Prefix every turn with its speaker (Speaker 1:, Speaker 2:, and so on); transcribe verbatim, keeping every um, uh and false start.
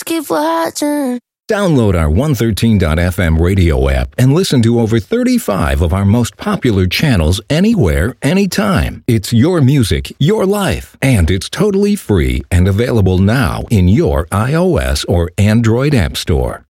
Speaker 1: keep watching.
Speaker 2: Download our one thirteen dot f m radio app and listen to over thirty-five of our most popular channels anywhere, anytime. It's your music, your life, and it's totally free and available now in your iOS or Android app store.